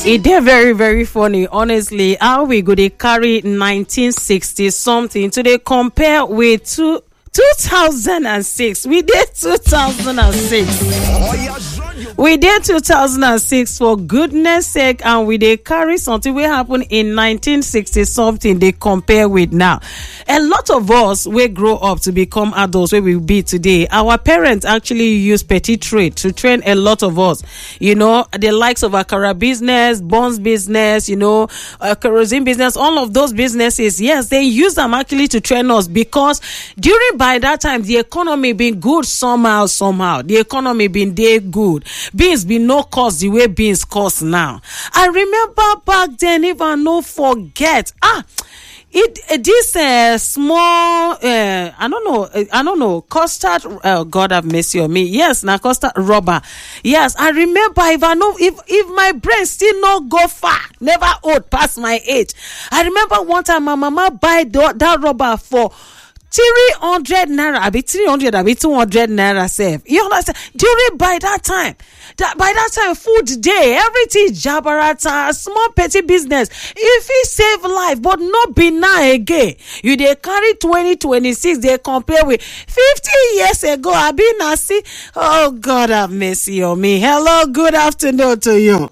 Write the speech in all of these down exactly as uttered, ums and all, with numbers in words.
It did very, very funny, honestly. How we go they carry nineteen sixty something to they compare with two, two thousand six. We did two thousand six. We did two thousand six for goodness sake, and we they carry something we happened in nineteen sixty something they compare with now. A lot of us we grow up to become adults where we be today. Our parents actually use petty trade to train a lot of us. You know, the likes of Akara business, bonds business, you know, uh, kerosene business, all of those businesses. Yes, they use them actually to train us because during by that time the economy been good somehow, somehow. The economy been there good. Beans be no cost the way beans cost now. I remember back then, if I no forget, ah, it uh, this uh, small, uh, I don't know, uh, I don't know, custard. Uh, God have mercy on me. Yes, now custard rubber. Yes, I remember. If I know, if if my brain still not go far, never old past my age. I remember one time my mama buy the, that rubber for three hundred naira, I be three hundred, I be two hundred naira save. You understand? During by that time, that by that time, food day, everything jabarata, small petty business. If he save life, but not be now again. You they carry twenty twenty-six, they compare with fifty years ago. I been I see. Oh God have mercy on me. Hello, good afternoon to you.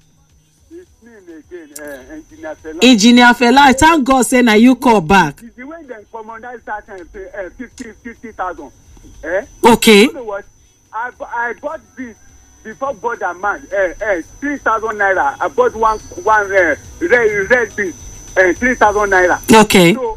Uh, Engineer Fela. Engineer Fela, I thank God say now you call back. The way they command that and pay uh, fifty fifty thousand. Eh? Okay. You know what? I I bought this before border man. Uh, uh, three thousand naira. I bought one one uh, red red bean. Uh, three thousand naira. Okay. So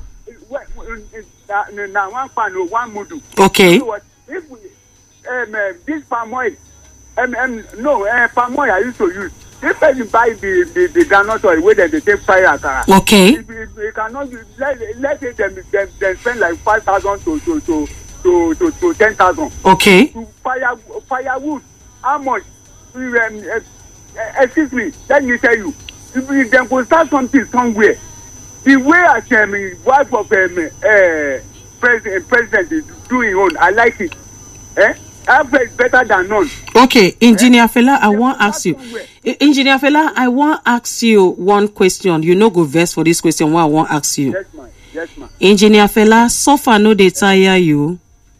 uh, now one pan one mudu. Okay. You know what? If we um, uh, this palm oil, um, um, no uh, palm oil I used to use. If you buy the the, the granite oil where they take fire akara. Okay. If you cannot let let's say them them, them spend like five thousand to to to to to, to ten thousand. Okay. To fire firewood. How much? Um, uh, excuse me. Let me tell you. If you then go start something somewhere, the way as um, wife of um, uh, president president is doing on, I like it. Eh? Is better than none. Okay, Engineer Fela, I want to ask you. Engineer Fela, I want to ask you one question. You know, go verse for this question. What I want to ask you. Yes, ma'am. Yes, ma'am. Engineer Fela, suffer no they tire you.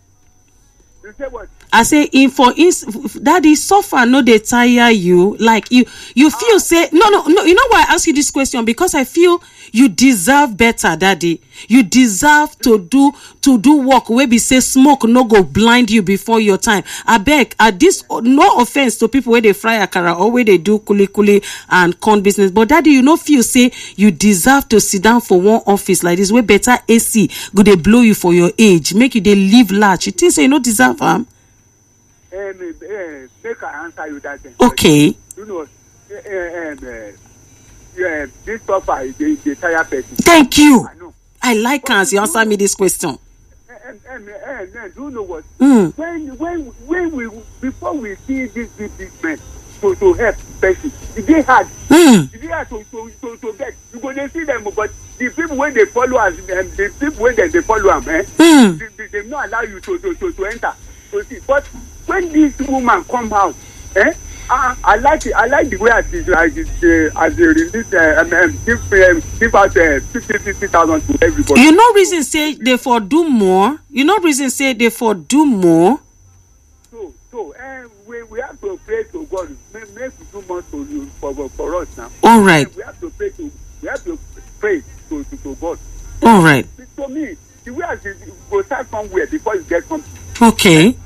You say what? I say, in for ins, daddy, suffer no they tire you. Like you, you feel ah. say no, no, no. You know why I ask you this question? Because I feel you deserve better, daddy. You deserve to do to do work where we say smoke no go blind you before your time. I beg, at this no offense to people where they fry akara or where they do kuli kuli and corn business, but daddy, you know feel say you deserve to sit down for one office like this where better A C go they blow you for your age, make you they live large. You think say you no deserve them? Um? Um, uh, make I answer you that thing. Okay. You know, uh, um, uh, yeah, this suffer is the, the tire person. Thank you. I know. I like as you answer me this question. And, and, and, and do you know what? Mm. When when when we before we see this big big man to to help person, they had mm. they had to to to, to get. You go they see them, but the people when they follow us, and the people when they, they follow them, eh, mm. they, they, they not allow you to to to, to enter. To see, but when this woman come out, eh? Uh, I like it. I like the way as it, as it, uh, as they release, uh, um, um, give um, give out uh, fifty fifty thousand to everybody. You know, reason say they for do more. You know, reason say they for do more. So, so, uh, we we have to pray to God. Make, make we do more to you for for us now. All right. And we have to pray to we have to pray to to, to God. All right. To me, the way as it go start somewhere before you get something. Okay.